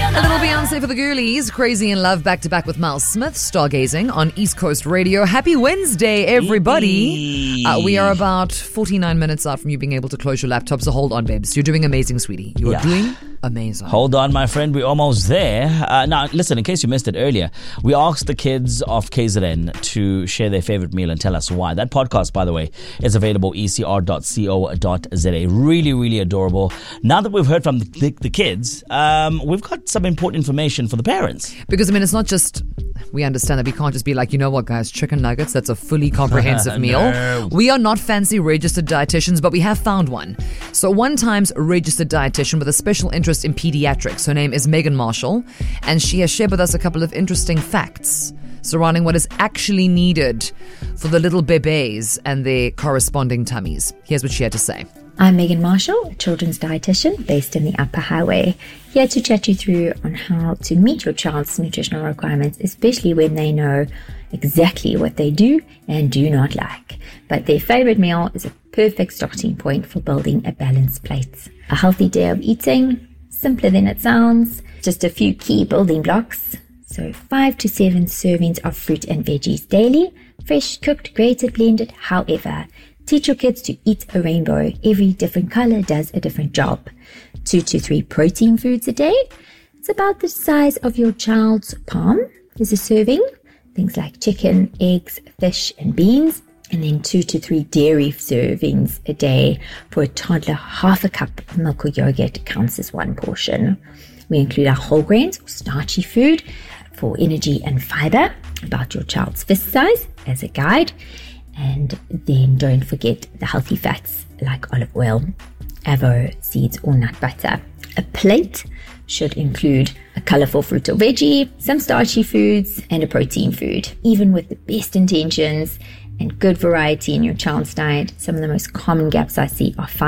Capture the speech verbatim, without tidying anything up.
A little Beyonce for the girlies. Crazy in Love back to back with Miles Smith. Stargazing on East Coast Radio. Happy Wednesday, everybody. Uh, we are about forty-nine minutes out from you being able to close your laptop. So hold on, babes. You're doing amazing, sweetie. You are Yeah. doing amazing. Hold on, my friend. We're almost there. Uh, now, listen, in case you missed it earlier, we asked the kids of K Z N to share their favorite meal and tell us why. That podcast, by the way, is available e c r dot co dot z a. Really, really adorable. Now that we've heard from the, the, the kids, um, we've got some important information for the parents. Because, I mean, it's not just, we understand that we can't just be like, you know what, guys, chicken nuggets, that's a fully comprehensive meal. No. We are not fancy registered dietitians, but we have found one. So one times registered dietitian with a special interest in pediatrics. Her name is Megan Marshall, and she has shared with us a couple of interesting facts surrounding what is actually needed for the little bebés and their corresponding tummies. Here's what she had to say. I'm Megan Marshall, a children's dietitian based in the Upper Highway, here to chat you through on how to meet your child's nutritional requirements, especially when they know exactly what they do and do not like. But their favorite meal is a perfect starting point for building a balanced plate. A healthy day of eating, simpler than it sounds, just a few key building blocks. So five to seven servings of fruit and veggies daily, fresh, cooked, grated, blended, however. Teach your kids to eat a rainbow. Every different color does a different job. Two to three protein foods a day. It's about the size of your child's palm is a serving. Things like chicken, eggs, fish, and beans. And then two to three dairy servings a day. For a toddler, half a cup of milk or yogurt counts as one portion. We include our whole grains or starchy food for energy and fiber. About your child's fist size as a guide. And then don't forget the healthy fats like olive oil, avo, seeds, or nut butter. A plate should include a colorful fruit or veggie, some starchy foods, and a protein food. Even with the best intentions and good variety in your child's diet, some of the most common gaps I see are